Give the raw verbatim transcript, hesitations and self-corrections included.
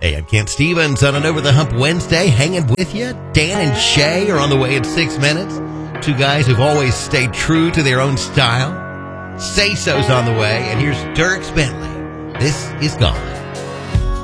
Hey, I'm Kent Stevens on an Over the Hump Wednesday, hanging with you. Dan and Shay are on the way in six minutes. Two guys who've always stayed true to their own style. Say So's on the way, and here's Dierks Bentley. This is Gone.